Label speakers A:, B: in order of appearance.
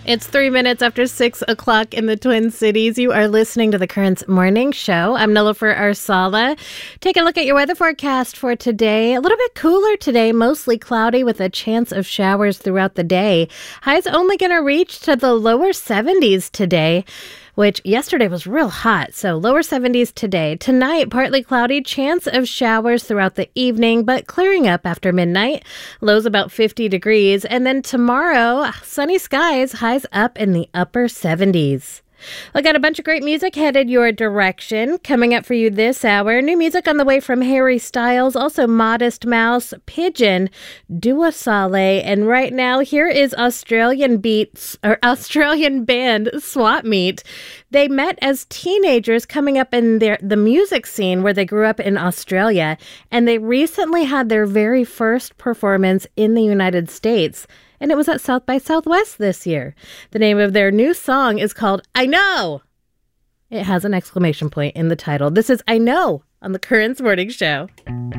A: It's 3 minutes after 6 o'clock in the Twin Cities. You are listening to the Currents Morning Show. I'm Nilofer Arsala. Take a look at your weather forecast for today. A little bit cooler today, mostly cloudy with a chance of showers throughout the day. Highs only going to reach to the lower 70s today, which yesterday was real hot, so lower 70s today. Tonight, partly cloudy, chance of showers throughout the evening, but clearing up after midnight. Lows about 50 degrees. And then tomorrow, sunny skies, highs up in the upper 70s. I got a bunch of great music headed your direction. Coming up for you this hour, new music on the way from Harry Styles, also Modest Mouse, Pigeon, Dua Saleh, and right now here is Australian band Swap Meet. They met as teenagers coming up in the music scene where they grew up in Australia, and they recently had their very first performance in the United States. And it was at South by Southwest this year. The name of their new song is called I Know. It has an exclamation point in the title. This is I Know on the Currents Morning Show.